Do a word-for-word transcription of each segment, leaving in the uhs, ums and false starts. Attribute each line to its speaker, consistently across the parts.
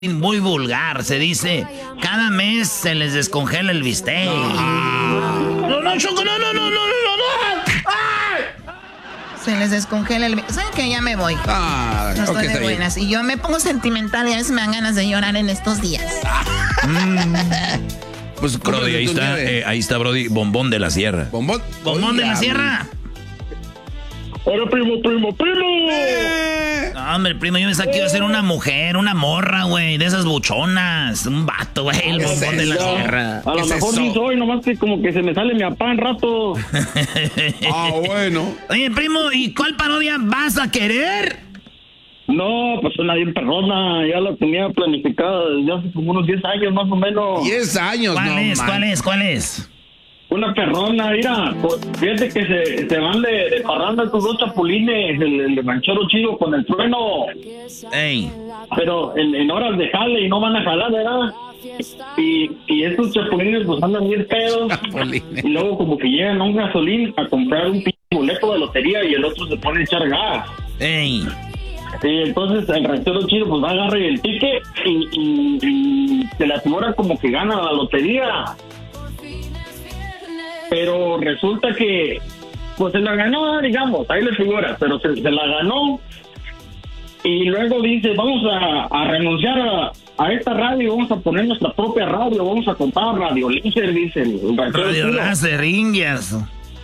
Speaker 1: muy vulgar, se dice, cada mes se les descongela el bistec. No, no, no, Choco, no, no, no, no, no, no. ¡Ay!
Speaker 2: Se les descongela el bistec. ¿Saben qué? Ya me voy. Ah, no estoy okay, de buenas. Y yo me pongo sentimental y a veces me dan ganas de llorar en estos días.
Speaker 1: Mm. Pues, Brody, ahí está, eh, ahí está, Brody, Bombón de la Sierra.
Speaker 3: ¿Bombón?
Speaker 1: Bombón de la Sierra.
Speaker 4: Hola, primo, primo, primo.
Speaker 1: Eh. No, hombre, primo, yo pensaba que iba a ser una mujer, una morra, güey, de esas buchonas. Un vato, güey, el Bombón de la Sierra.
Speaker 4: A lo mejor sí soy, nomás que como que se me sale mi apá en rato.
Speaker 3: Ah, bueno.
Speaker 1: Oye, primo, ¿y cuál parodia vas a querer?
Speaker 4: No, pues una bien perrona, ya la tenía planificada desde hace como unos diez años más o menos.
Speaker 3: diez años,
Speaker 1: ¿Cuál
Speaker 3: no,
Speaker 1: es,
Speaker 3: man.
Speaker 1: cuál es, cuál es?
Speaker 4: Una perrona, mira, fíjate que se, se van de, de parranda estos dos chapulines, el, el ranchero chido con el trueno.
Speaker 1: Ey.
Speaker 4: Pero en, en horas de jale y no van a jalar, ¿verdad? Y, y estos chapulines pues andan bien pedos. Chapulines. Y luego como que llegan a un gasolín a comprar un p*** boleto de lotería y el otro se pone a echar gas.
Speaker 1: Ey.
Speaker 4: Sí, entonces el ranchero chido pues va a agarrar el ticket y, y, y se le asegura como que gana la lotería. Pero resulta que pues se la ganó, digamos, ahí le figura, pero se, se la ganó y luego dice, vamos a, a renunciar a, a esta radio, vamos a poner nuestra propia radio, vamos a comprar Radio Láser, dice el ranchero
Speaker 1: Radio
Speaker 4: chido.
Speaker 1: Láser, Indias.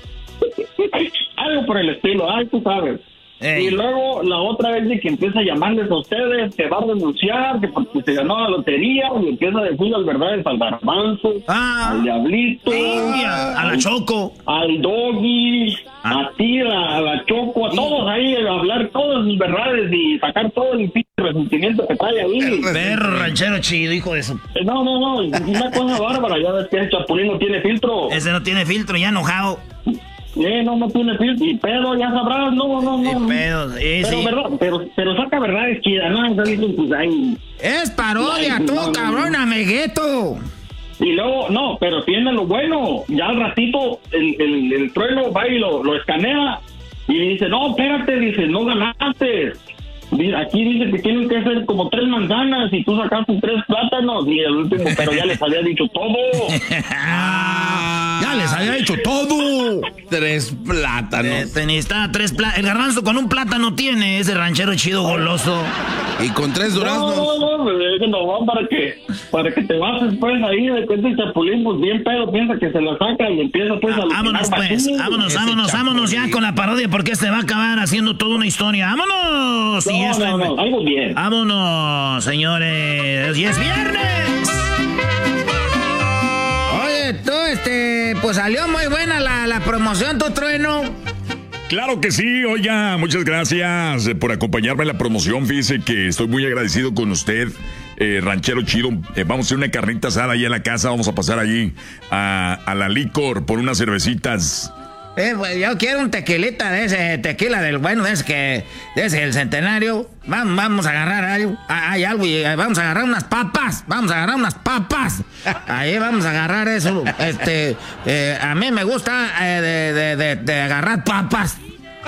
Speaker 4: Algo por el estilo, ay, tú sabes. Ey. Y luego la otra vez de que empieza a llamarles a ustedes, que va a renunciar, que porque se ganó la lotería, y empieza a decir las verdades al Garbanzo,
Speaker 1: ah,
Speaker 4: al Diablito,
Speaker 1: a la Choco,
Speaker 4: al Doggy, ah. a ti, a, a la Choco, a todos ahí, a hablar todas sus verdades y sacar todo el p*** resentimiento que trae ahí.
Speaker 1: Perro ranchero chido, hijo de su...
Speaker 4: No, no, no, es una cosa bárbara, ya ves que el Chapulín no tiene filtro.
Speaker 1: Ese no tiene filtro, ya enojado.
Speaker 4: Eh, no, no tiene filtro, y pedo, ya sabrás, no, no, no.
Speaker 1: Y pedo, eh,
Speaker 4: pero,
Speaker 1: sí.
Speaker 4: verdad, pero, pero saca verdades chidas, ¿no? Entonces, pues, ahí,
Speaker 2: es parodia,
Speaker 4: ay,
Speaker 2: tú,
Speaker 4: no,
Speaker 2: cabrón,
Speaker 4: no, no.
Speaker 2: amiguito.
Speaker 4: Y luego, no, pero tiene lo bueno, ya al ratito el, el, el trueno va y lo, lo escanea y dice, no, espérate, dice, no ganaste. Aquí dice que tienen que hacer como tres manzanas y tú sacaste tres plátanos y el último, pero ya les había dicho todo.
Speaker 1: Ah, ya les había dicho todo.
Speaker 3: Tres plátanos.
Speaker 1: Eh, necesitaba tres plátanos. El Garbanzo con un plátano tiene, ese ranchero chido goloso.
Speaker 3: Y con tres duraznos.
Speaker 4: No, no, no, no, no, para que, para que te bases pues ahí de cuenta el Chapulín, pues bien pedo, piensa que se la saca y empieza pues a...
Speaker 1: Vámonos pues, vámonos, vámonos, vámonos ya con la parodia porque este va a acabar haciendo toda una historia. ¡Vámonos!
Speaker 4: No,
Speaker 1: y este,
Speaker 4: no, no, algo bien.
Speaker 1: ¡Vámonos, señores! ¡Y es viernes!
Speaker 2: Oye, tú, este, pues salió muy buena la, la promoción, tu trueno.
Speaker 5: Claro que sí, oiga, muchas gracias por acompañarme en la promoción. Fíjese que estoy muy agradecido con usted, eh, ranchero chido. Eh, vamos a hacer una carnita asada ahí en la casa, vamos a pasar allí a, a la licor por unas cervecitas.
Speaker 2: Eh, pues yo quiero un tequilita de ese tequila del bueno, de ese que, de ese el centenario. Vamos, vamos a agarrar algo, hay algo y vamos a agarrar unas papas, vamos a agarrar unas papas. Ahí vamos a agarrar eso. Este, eh, a mí me gusta eh, de, de, de, de agarrar papas.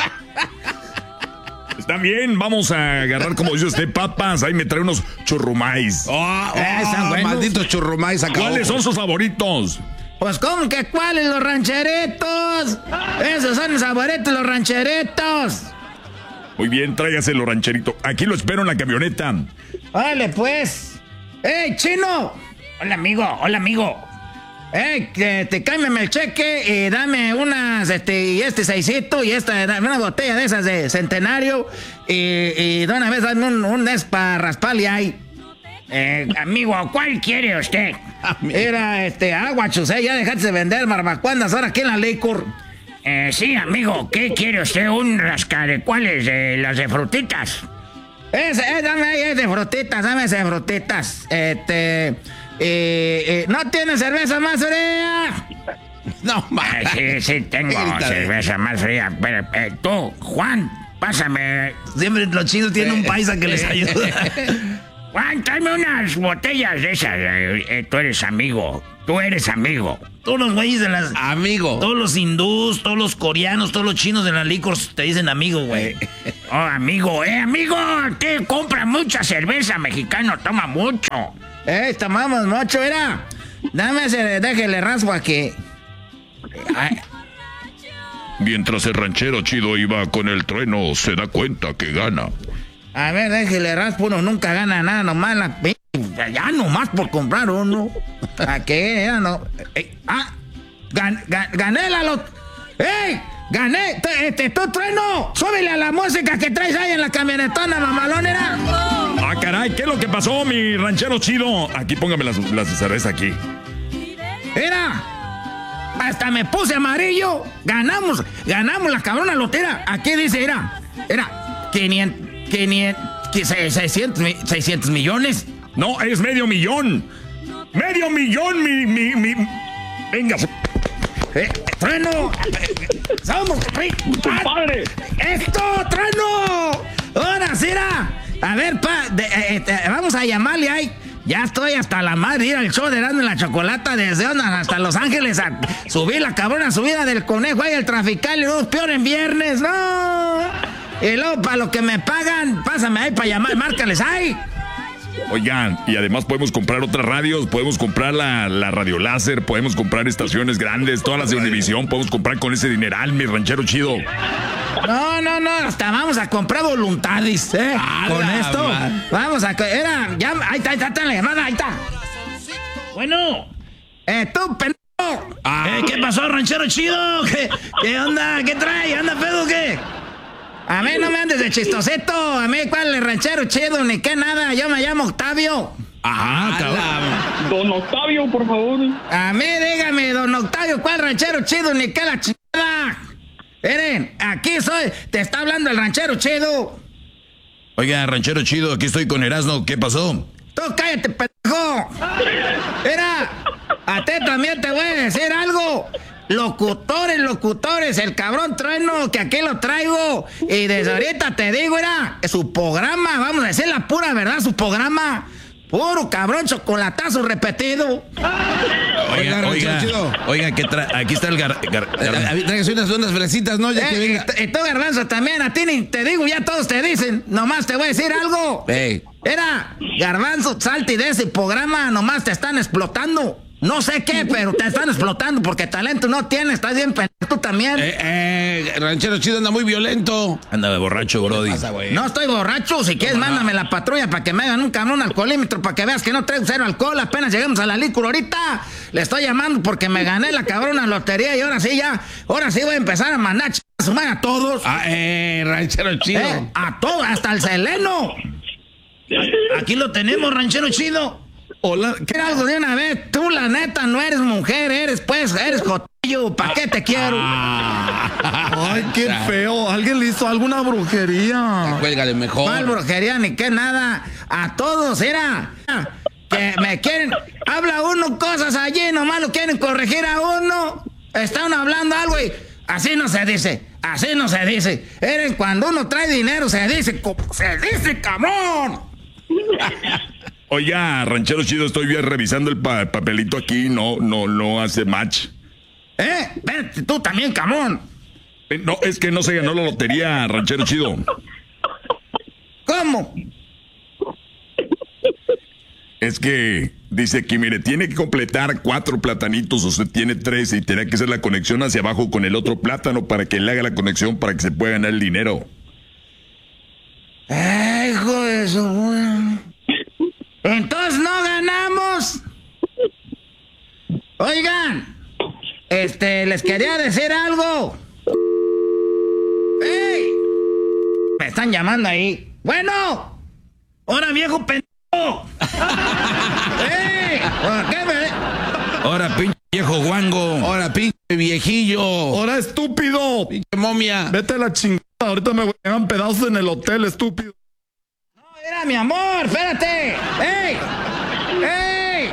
Speaker 5: Está bien, vamos a agarrar, como dice usted, papas. Ahí me trae unos churrumais.
Speaker 3: Oh, oh,
Speaker 2: eh, están buenos.
Speaker 3: Malditos churrumais acá.
Speaker 5: ¿Cuáles son sus favoritos?
Speaker 2: Pues, ¿cómo que cuáles? Los rancheritos. Esos son los favoritos, los rancheritos.
Speaker 5: Muy bien, tráigase los rancheritos. Aquí lo espero en la camioneta.
Speaker 2: Órale, pues. ¡Ey, chino!
Speaker 1: Hola, amigo, hola, amigo.
Speaker 2: ¡Ey, que te cámbiame el cheque y dame unas, este, y este seisito y esta, dame una botella de esas de centenario y, y de una vez dame un, un des para rasparle ahí.
Speaker 1: Eh, amigo, ¿cuál quiere usted?
Speaker 2: Era, este, agua, chusé, ya dejaste de vender barbacuandas ahora aquí en la licor.
Speaker 1: Eh, sí, amigo, ¿qué quiere usted? ¿Un rascare? ¿Cuáles? Eh, ¿Las de frutitas?
Speaker 2: Ese, eh, dame ahí, es de frutitas, dame ese de frutitas. Este, eh, eh, ¿no tiene cerveza más fría?
Speaker 3: No,
Speaker 1: eh, sí, sí, tengo cerveza más fría. Pero, eh, tú, Juan, pásame.
Speaker 2: Siempre los chinos tienen un paisa que les ayuda. Juan, tráeme unas botellas de esas. Eh, eh, tú eres amigo. Tú eres amigo.
Speaker 1: Todos los güeyes de las...
Speaker 3: Amigo.
Speaker 1: Todos los hindús, todos los coreanos, todos los chinos de las licors te dicen amigo, güey.
Speaker 2: Oh, amigo, eh, amigo. Te compra mucha cerveza, mexicano, toma mucho. Eh, tomamos mucho, era. Dame ese, déjele raspo aquí. Ay.
Speaker 5: Mientras el ranchero chido iba con el trueno, se da cuenta que gana.
Speaker 2: A ver, déjele raspo, uno nunca gana nada, nomás la... Ya nomás por comprar uno. ¿A qué? Ya no. Eh, ah, gan, gan, gané la lot... ¡Ey! ¡Gané! Este, tú, trueno, súbele a la música que traes ahí en la camionetona, mamalonera.
Speaker 5: Ah, caray, ¿qué es lo que pasó, mi ranchero chido? Aquí, póngame las, las cervezas aquí.
Speaker 2: Mira, hasta me puse amarillo. Ganamos, ganamos la cabrona lotera. Aquí dice, era, era, quinientos, quinientos, seiscientos, seiscientos millones.
Speaker 5: No, es medio millón. Medio millón, mi, mi, mi. Venga.
Speaker 2: Eh, trueno, somos
Speaker 4: ¡Padre!
Speaker 2: ¡Esto, trueno! Ahora sí, era. A ver, pa, de, eh, eh, vamos a llamarle ahí. Ya estoy hasta la madre ir al show de Erasmo y la Chocolata desde Ondas hasta Los Ángeles a subir la cabrona subida del conejo ahí al trafical y dos peor en viernes, no. Y luego para lo que me pagan, pásame ahí para llamar, márcales ahí.
Speaker 5: Oigan, y además podemos comprar otras radios, podemos comprar la, la radio láser, podemos comprar estaciones grandes, todas las de Univisión, podemos comprar con ese dineral, mi ranchero chido.
Speaker 2: No, no, no, hasta vamos a comprar voluntades, ¿eh?
Speaker 3: Ah,
Speaker 2: con
Speaker 3: la
Speaker 2: esto.
Speaker 3: man.
Speaker 2: Vamos a... Era, ya, ahí está, ahí está, está la llamada, ahí está.
Speaker 1: Bueno.
Speaker 2: Eh, tú, pendejo.
Speaker 3: Ah.
Speaker 1: Eh, ¿Qué pasó, ranchero chido? ¿Qué, ¿Qué onda? ¿Qué trae? ¿Anda pedo o qué?
Speaker 2: A mí no me andes de chistosito. A mí, ¿cuál es ranchero chido? Ni qué nada. Yo me llamo Octavio.
Speaker 3: Ajá, cabrón.
Speaker 4: Don Octavio, por favor.
Speaker 2: A mí, dígame, don Octavio, ¿cuál ranchero chido? Ni qué la chingada. Miren, aquí soy. Te está hablando el ranchero chido.
Speaker 5: Oiga, ranchero chido, aquí estoy con Erasmo, ¿qué pasó?
Speaker 2: Tú cállate, pendejo. Mira, a ti también te voy a decir algo. Locutores, locutores, el cabrón trueno que aquí lo traigo. Y desde ahorita te digo, era su programa, vamos a decir la pura verdad, su programa. Puro cabrón chocolatazo repetido.
Speaker 3: Oiga,
Speaker 5: Oiga,
Speaker 3: chido.
Speaker 5: oiga, que tra- aquí está el gar... gar- gar-
Speaker 3: Tráigase unas, unas fresitas, ¿no? Ya que
Speaker 2: Eh,
Speaker 3: venga.
Speaker 2: y, y tú, Garbanzo, también, a ti ni te digo, ya todos te dicen. Nomás te voy a decir algo.
Speaker 3: Ey.
Speaker 2: Era, Garbanzo, salte de ese programa, nomás te están explotando. No sé qué, pero te están explotando porque talento no tienes, estás bien pendejo tú también.
Speaker 3: Eh, eh, ranchero chido anda muy violento.
Speaker 5: Anda de borracho, brody.
Speaker 2: No estoy borracho, si quieres mándame la patrulla para que me hagan un cabrón alcoholímetro para que veas que no traigo cero alcohol, apenas llegamos a la licor ahorita. Le estoy llamando porque me gané la cabrona lotería y ahora sí ya, ahora sí voy a empezar a mandar ch... a su madre a todos.
Speaker 3: Ah, eh, ranchero chido.
Speaker 2: Eh, a todos, hasta el Seleno.
Speaker 1: Aquí lo tenemos, ranchero chido.
Speaker 2: Hola, ¿qué algo de una vez? Tú, la neta, no eres mujer, eres pues, eres jotillo. ¿Para qué te quiero?
Speaker 6: Ay, qué feo. Alguien le hizo alguna brujería.
Speaker 3: Cuélgale mejor.
Speaker 2: ¿Cuál brujería ni qué nada? A todos, era. Que me quieren. Habla uno cosas allí, nomás lo quieren corregir a uno. Están hablando algo y así no se dice. Así no se dice. Eres cuando uno trae dinero, se dice. Se dice, cabrón.
Speaker 5: Oiga, ranchero chido, estoy bien revisando el pa- papelito aquí, no, no, no hace match.
Speaker 2: ¿Eh? Vete tú también, cabrón.
Speaker 5: Eh, No, es que no se ganó la lotería, ranchero chido.
Speaker 2: ¿Cómo?
Speaker 5: Es que dice que, mire, tiene que completar cuatro platanitos, usted tiene tres y tiene que hacer la conexión hacia abajo con el otro plátano para que le haga la conexión para que se pueda ganar el dinero.
Speaker 2: Ay, hijo de su... Entonces no ganamos. Oigan, este, les quería decir algo. ¡Ey! Me están llamando ahí. Bueno.
Speaker 1: ¡Ahora, viejo pendejo!
Speaker 2: ¡Ey! ¿Por qué me...
Speaker 5: Ahora, pinche viejo guango.
Speaker 3: Ahora, pinche viejillo.
Speaker 6: Ahora, estúpido.
Speaker 3: Pinche momia.
Speaker 6: Vete a la chingada. Ahorita me llevan pedazos en el hotel, estúpido.
Speaker 2: No, era mi amor, espérate. ¡Ey! ¡Ey!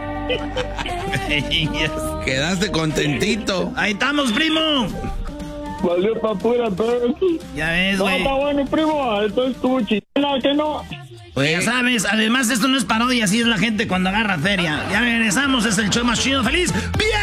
Speaker 2: ¡Ey!
Speaker 3: Quedaste contentito.
Speaker 1: Ahí estamos, primo.
Speaker 4: Valió pa' pura vez.
Speaker 1: Ya ves,
Speaker 4: No,
Speaker 1: güey.
Speaker 4: está bueno, primo. Entonces estuvo chingada, ¿que no?
Speaker 1: Pues ya sabes, además esto no es parodia, así es la gente cuando agarra feria. Ya regresamos, es el show más chido. ¡Feliz! ¡Bien!